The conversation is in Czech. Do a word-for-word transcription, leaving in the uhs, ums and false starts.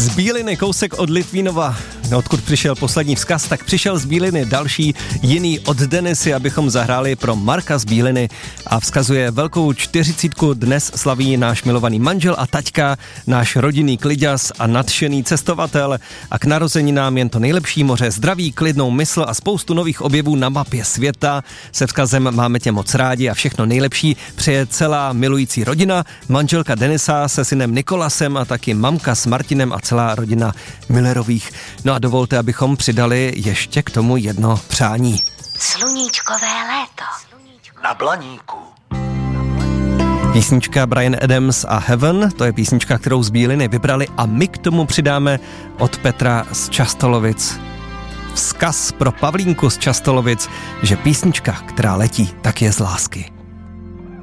Z Bíliny, kousek od Litvínova, odkud přišel poslední vzkaz, tak přišel z Bíliny další jiný od Denisy, abychom zahráli pro Marka z Bíliny a vzkazuje velkou čtyřicítku. Dnes slaví náš milovaný manžel a taťka, náš rodinný kliďas a nadšený cestovatel a k narozeninám jen to nejlepší, moře zdraví, klidnou mysl a spoustu nových objevů na mapě světa. Se vzkazem máme tě moc rádi a všechno nejlepší přeje celá milující rodina, manželka Denisa se synem Nikolasem a taky mamka s Martinem a celá rodina Millerových. No a dovolte, abychom přidali ještě k tomu jedno přání. Sluníčkové léto. Na Blaníku. Písnička Bryan Adams a Heaven, to je písnička, kterou z Bíliny vybrali a my k tomu přidáme od Petra z Častolovic vzkaz pro Pavlínku z Častolovic, že písnička, která letí, tak je z lásky.